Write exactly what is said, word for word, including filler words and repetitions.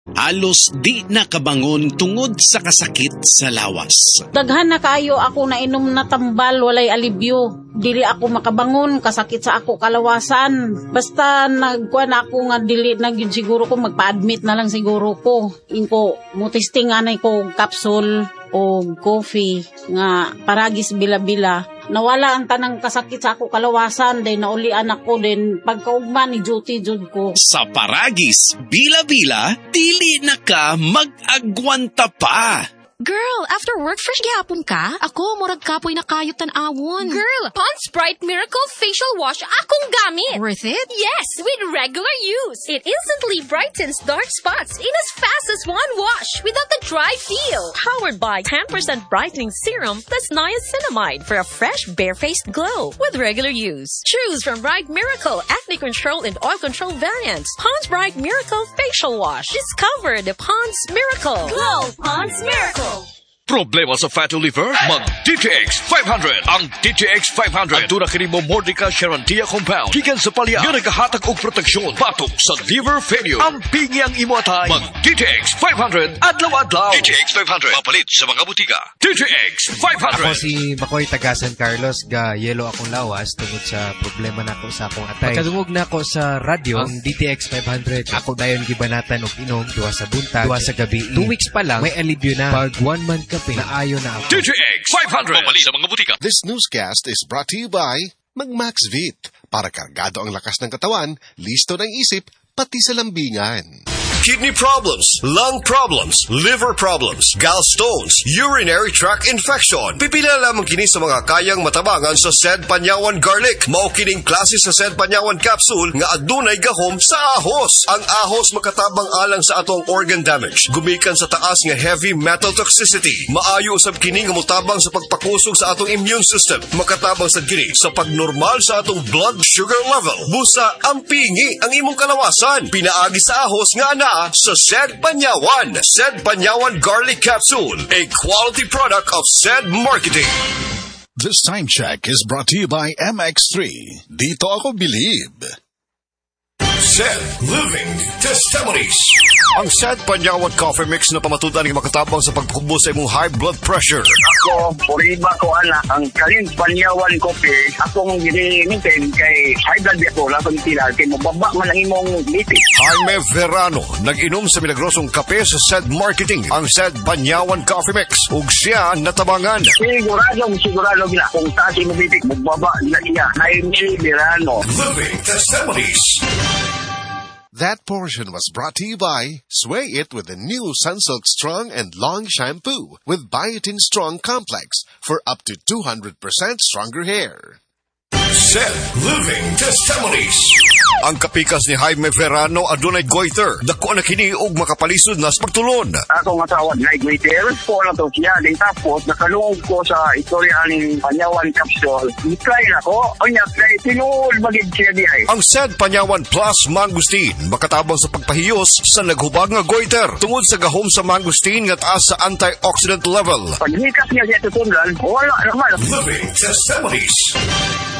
Alos di nakabangon tungod sa kasakit sa lawas. Daghan na kayo ako na inom na tambal, walay alibyo. Dili ako makabangon, kasakit sa ako kalawasan. Basta nagkuha na ako nga dili na yun siguro ko, magpa-admit na lang siguro ko. Inko, mutisting nga na ko capsule o coffee nga paragis bila-bila. Nawala ang tanang kasakit sa ako kalawasan, then naulian ako, then pagkaugma ni duty jud ko. Sa paragis bila-bila, dili na ka mag-agwanta pa. Girl, after work fresh gihapon ka? Ako, murag kapoy na kayot tan-awon. Girl, Pond's Bright Miracle Facial Wash akong gamit. Worth it? Yes, with regular use. It instantly brightens dark spots in as fast as one wash without the dry feel. Powered by ten percent brightening serum plus niacinamide for a fresh, bare-faced glow with regular use. Choose from Bright Miracle Acne Control and Oil Control variants. Pond's Bright Miracle Facial Wash. Discover the Pond's Miracle. Glow Pond's Miracle. Problema sa fatty liver? Mag-D T X five hundred. Ang D T X five hundred. Ang tuna kini mo Mordica Charantia Compound. Gikan sa palya. Yung naghahatag og proteksyon. Patok sa liver failure. Ang pingi ang imo atay. Mag-D T X five hundred. Adlaw-adlaw. D T X five hundred. Mapalit sa mga butika. D T X five hundred. Ako si Makoy taga San Carlos. Ga yelo akong lawas tungod sa problema nako sa akong atay. Pagkadungog na ako sa radyo, ang D T X five hundred. Ako dayon gibanatan og inom duwa sa buntag, duwa sa gabi. Two weeks pa lang, may alibyo na. Pag one month ka naayo na ako. D T X five hundred. Mapalit sa mga butika. This newscast is brought to you by Magmaxvit. Para kargado ang lakas ng katawan, listo ng isip, pati sa lambingan. Kidney problems, lung problems, liver problems, gallstones, urinary tract infection. Pipila lamang kini sa mga kayang matabangan sa Sed Panyawan Garlic. Mao kining klase sa Sed Panyawan capsule nga adunay gahom sa ahos. Ang ahos makatabang alang sa atong organ damage. Gumikan sa taas nga heavy metal toxicity. Maayo usab kini nga motabang sa pagpakusog sa atong immune system. Makatabang sa kini sa pagnormal sa atong blood sugar level. Busa ang pingi ang imong kalawasan. Pinaagi sa ahos nga ana sa Sed Panyawan. Sed Panyawan Garlic Capsule, a quality product of Sed Marketing. This time check is brought to you by M X three. Dito ako believe. Sed Living Testimonies. Ang Sed Panyawan Coffee Mix na pamatudan ng makatabang sa pagpukbo sa imong high blood pressure. Ako, puriba ko anak, ang Kaling Panyawan Coffee, akong gini-maintain kay high blood ako, lapang tila, kay mababa man ang imong lipid. Jaime Verano, nag-inom sa milagrosong kape sa Sed Marketing, ang Sed Panyawan Coffee Mix, ug siya natabangan. Sigurado, sigurado gina, kung tasi mo bibig, magbaba na siya. Jaime Verano. Living Testimonies. That portion was brought to you by Sway It with the new Sunsilk Strong and Long Shampoo with Biotin Strong Complex for up to two hundred percent stronger hair. Sed Living Testimonies. Ang kapikas ni Jaime Verano adunay goiter. Dako na kini og makapalisod na sa pagtulon. Ako nga tawag na goiter. Po na to siya. Din tapos, nakalungog ko sa istorya ng Panyawan Capsule. I-try na ko. O niya, kaya tinuol magig siya di ay. Ang Sed Panyawan Plus Mangustin, makatabang sa pagpahiyos sa naghubag nga goiter. Tungod sa gahom sa mangustin nga taas sa antioxidant level. Pag hikas niya siya tutundan, wala naman. Living Testimonies.